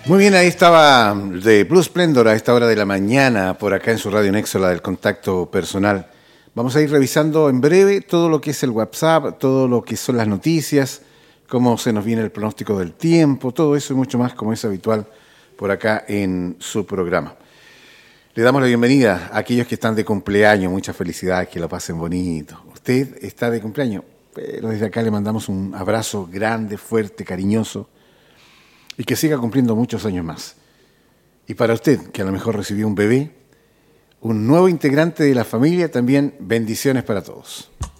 Muy bien, ahí estaba de Blue Splendor a esta hora de la mañana, por acá en su radio Nexo, la del contacto personal. Vamos a ir revisando en breve todo lo que es el WhatsApp, todo lo que son las noticias, cómo se nos viene el pronóstico del tiempo, todo eso y mucho más como es habitual por acá en su programa. Le damos la bienvenida a aquellos que están de cumpleaños, muchas felicidades, que lo pasen bonito. Usted está de cumpleaños, pero desde acá le mandamos un abrazo grande, fuerte, cariñoso, y que siga cumpliendo muchos años más. Y para usted, que a lo mejor recibió un bebé, un nuevo integrante de la familia, también bendiciones para todos.